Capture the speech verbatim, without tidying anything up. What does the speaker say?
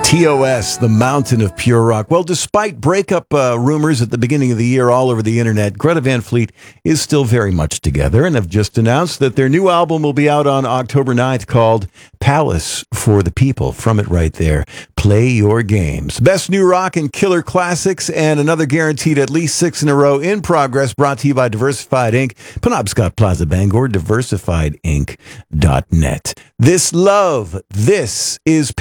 T O S, the mountain of pure rock. Well, despite breakup uh, rumors at the beginning of the year all over the internet, Greta Van Fleet is still very much together and have just announced that their new album will be out on October ninth called Palace for the People. From it right there, play your games. Best new rock and killer classics, and another guaranteed at least six in a row in progress, brought to you by Diversified Incorporated. Penobscot Plaza, Bangor, diversified inc dot net. This love, this is